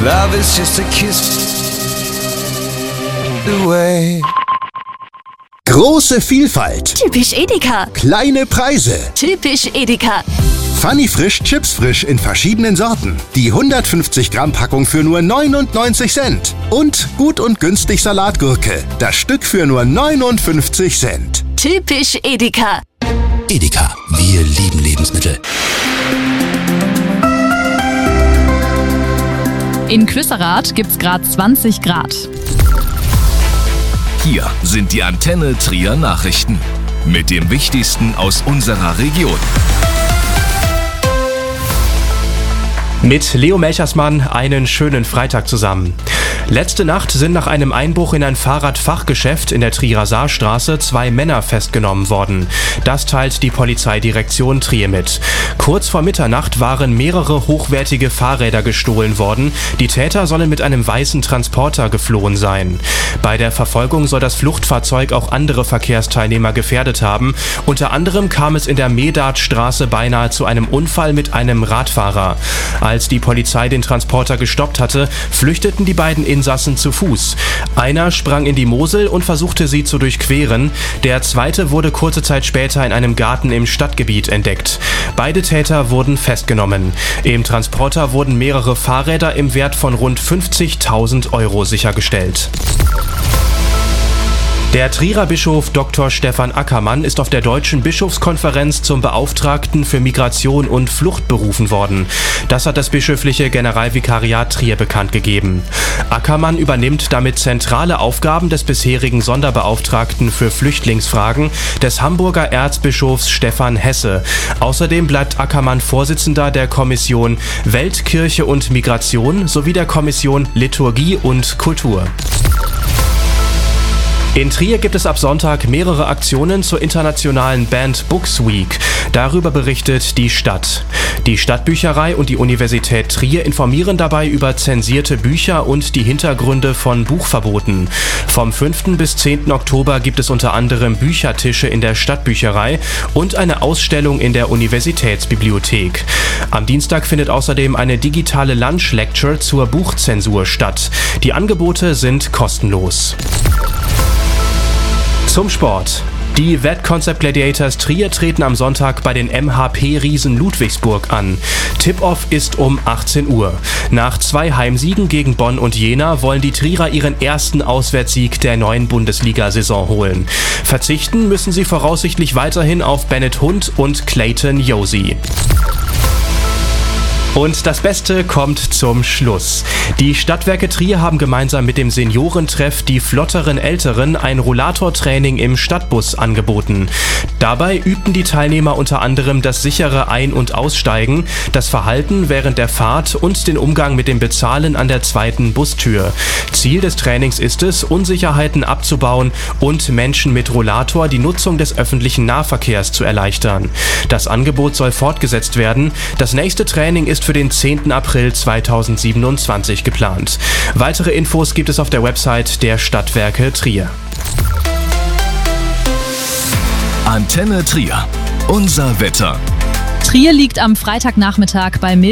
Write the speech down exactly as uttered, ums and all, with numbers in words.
Love is just a kiss away. Große Vielfalt. Typisch Edeka. Kleine Preise. Typisch Edeka. Funny Frisch, Chips frisch in verschiedenen Sorten. Die hundertfünfzig Gramm Packung für nur neunundneunzig Cent. Und gut und günstig Salatgurke. Das Stück für nur neunundfünfzig Cent. Typisch Edeka. Edeka, wir lieben Lebensmittel. In Quisserath gibt's gerade zwanzig Grad. Hier sind die Antenne Trier Nachrichten mit dem Wichtigsten aus unserer Region. Mit Leo Melchersmann einen schönen Freitag zusammen. Letzte Nacht sind nach einem Einbruch in ein Fahrradfachgeschäft in der Trierer Saarstraße zwei Männer festgenommen worden. Das teilt die Polizeidirektion Trier mit. Kurz vor Mitternacht waren mehrere hochwertige Fahrräder gestohlen worden. Die Täter sollen mit einem weißen Transporter geflohen sein. Bei der Verfolgung soll das Fluchtfahrzeug auch andere Verkehrsteilnehmer gefährdet haben. Unter anderem kam es in der Medartstraße beinahe zu einem Unfall mit einem Radfahrer. Als die Polizei den Transporter gestoppt hatte, flüchteten die beiden Insassen zu Fuß. Einer sprang in die Mosel und versuchte sie zu durchqueren. Der zweite wurde kurze Zeit später in einem Garten im Stadtgebiet entdeckt. Beide Täter wurden festgenommen. Im Transporter wurden mehrere Fahrräder im Wert von rund fünfzigtausend Euro sichergestellt. Der Trierer Bischof Doktor Stefan Ackermann ist auf der Deutschen Bischofskonferenz zum Beauftragten für Migration und Flucht berufen worden. Das hat das bischöfliche Generalvikariat Trier bekannt gegeben. Ackermann übernimmt damit zentrale Aufgaben des bisherigen Sonderbeauftragten für Flüchtlingsfragen, des Hamburger Erzbischofs Stefan Hesse. Außerdem bleibt Ackermann Vorsitzender der Kommission Welt, Kirche und Migration sowie der Kommission Liturgie und Kultur. In Trier gibt es ab Sonntag mehrere Aktionen zur internationalen Banned Books Week. Darüber berichtet die Stadt. Die Stadtbücherei und die Universität Trier informieren dabei über zensierte Bücher und die Hintergründe von Buchverboten. Vom fünften bis zehnten Oktober gibt es unter anderem Büchertische in der Stadtbücherei und eine Ausstellung in der Universitätsbibliothek. Am Dienstag findet außerdem eine digitale Lunch Lecture zur Buchzensur statt. Die Angebote sind kostenlos. Zum Sport. Die Vet Concept Gladiators Trier treten am Sonntag bei den M H P-Riesen Ludwigsburg an. Tip-Off ist um achtzehn Uhr. Nach zwei Heimsiegen gegen Bonn und Jena wollen die Trierer ihren ersten Auswärtssieg der neuen Bundesliga-Saison holen. Verzichten müssen sie voraussichtlich weiterhin auf Bennett Hund und Clayton Josie. Und das Beste kommt zum Schluss. Die Stadtwerke Trier haben gemeinsam mit dem Seniorentreff Die flotteren Älteren ein Rollatortraining im Stadtbus angeboten. Dabei übten die Teilnehmer unter anderem das sichere Ein- und Aussteigen, das Verhalten während der Fahrt und den Umgang mit dem Bezahlen an der zweiten Bustür. Ziel des Trainings ist es, Unsicherheiten abzubauen und Menschen mit Rollator die Nutzung des öffentlichen Nahverkehrs zu erleichtern. Das Angebot soll fortgesetzt werden. Das nächste Training ist für den zehnten April zweitausendsiebenundzwanzig geplant. Weitere Infos gibt es auf der Website der Stadtwerke Trier. Antenne Trier. Unser Wetter. Trier liegt am Freitagnachmittag bei